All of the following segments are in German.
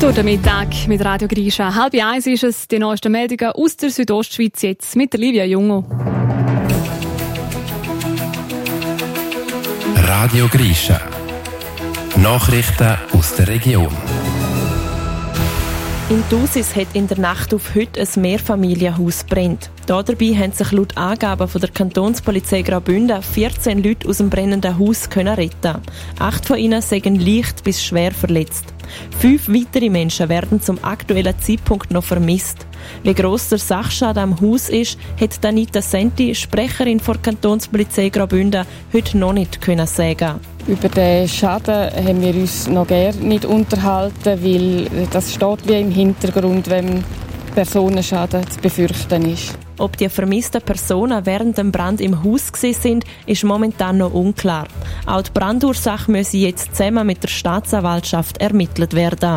Durch den Mittag mit Radio Grisha. 12:30 ist es, die neuesten Meldungen aus der Südostschweiz jetzt mit der Livia Jungo. Radio Grisha. Nachrichten aus der Region. In Thusis hat in der Nacht auf heute ein Mehrfamilienhaus gebrannt. Dabei haben sich laut Angaben von der Kantonspolizei Graubünden 14 Leute aus dem brennenden Haus retten. 8 von ihnen seien leicht bis schwer verletzt. 5 weitere Menschen werden zum aktuellen Zeitpunkt noch vermisst. Wie gross der Sachschaden am Haus ist, hat Anita Senti, Sprecherin der Kantonspolizei Graubünden, heute noch nicht sagen. Über den Schaden haben wir uns noch gerne nicht unterhalten, weil das steht wie im Hintergrund, wenn Personenschaden zu befürchten ist. Ob die vermissten Personen während dem Brand im Haus sind, ist momentan noch unklar. Auch die Brandursache müsse jetzt zusammen mit der Staatsanwaltschaft ermittelt werden.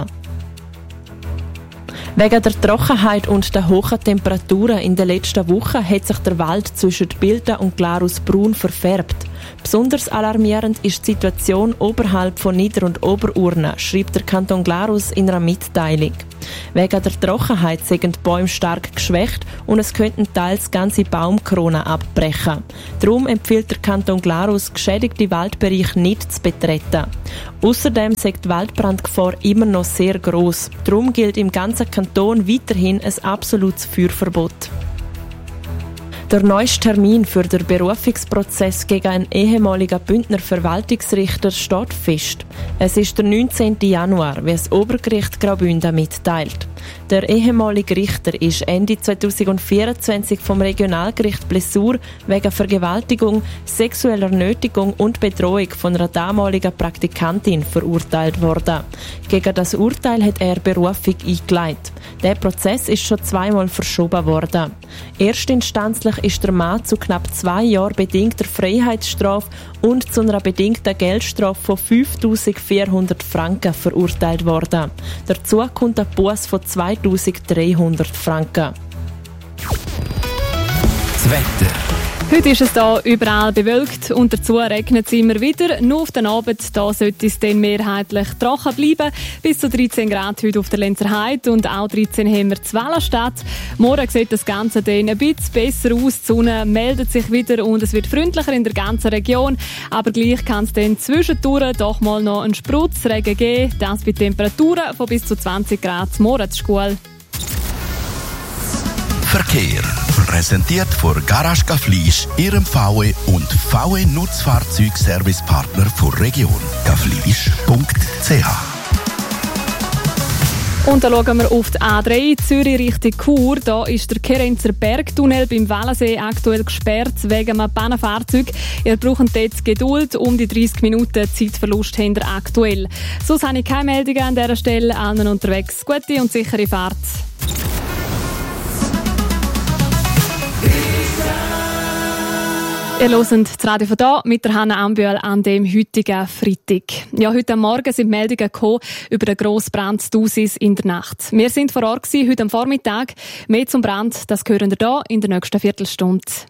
Wegen der Trockenheit und der hohen Temperaturen in den letzten Wochen hat sich der Wald zwischen Bilden und Glarus braun verfärbt. Besonders alarmierend ist die Situation oberhalb von Nieder- und Oberurne, schreibt der Kanton Glarus in einer Mitteilung. Wegen der Trockenheit sind die Bäume stark geschwächt und es könnten teils ganze Baumkronen abbrechen. Darum empfiehlt der Kanton Glarus, geschädigte Waldbereiche nicht zu betreten. Außerdem ist die Waldbrandgefahr immer noch sehr gross. Darum gilt im ganzen Kanton weiterhin ein absolutes Feuerverbot. Der neueste Termin für den Berufungsprozess gegen einen ehemaligen Bündner Verwaltungsrichter steht fest. Es ist der 19. Januar, wie das Obergericht Graubünden mitteilt. Der ehemalige Richter ist Ende 2024 vom Regionalgericht Blessur wegen Vergewaltigung, sexueller Nötigung und Bedrohung von einer damaligen Praktikantin verurteilt worden. Gegen das Urteil hat er Berufung eingeleitet. Der Prozess ist schon 2-mal verschoben worden. Erstinstanzlich ist der Mann zu knapp 2 Jahren bedingter Freiheitsstrafe und zu einer bedingten Geldstrafe von 5'400 Franken verurteilt worden. Dazu kommt ein Buß von 2'300 Franken. Das Wetter. Heute ist es hier überall bewölkt und dazu regnet es immer wieder. Nur auf den Abend da sollte es dann mehrheitlich trocken bleiben. Bis zu 13 Grad heute auf der Lenzer Heide und auch 13 haben wir zu Wellenstadt. Morgen sieht das Ganze dann ein bisschen besser aus. Die Sonne meldet sich wieder und es wird freundlicher in der ganzen Region. Aber gleich kann es dann zwischendurch doch mal noch einen Sprutzregen geben. Das bei Temperaturen von bis zu 20 Grad zum Morgenschule. Verkehr. Präsentiert von Garage Gaflisch, Ihrem VW und VW Nutzfahrzeugservicepartner der Region. gaflisch.ch. Und dann schauen wir auf die A3 Zürich Richtung Chur. Da ist der Kerenzer Bergtunnel beim Wellensee aktuell gesperrt wegen einem Pannenfahrzeug. Ihr braucht jetzt Geduld, um die 30 Minuten Zeitverlust habt ihr aktuell. Sonst habe ich keine Meldungen an dieser Stelle. Allen unterwegs gute und sichere Fahrt. Ihr hört das Radio von hier mit der Hanna Ambühl an dem heutigen Freitag. Ja, heute Morgen sind Meldungen gekommen über den grossen Brand in Thusis in der Nacht. Wir sind vor Ort gewesen, heute am Vormittag. Mehr zum Brand, das hören wir hier in der nächsten Viertelstunde.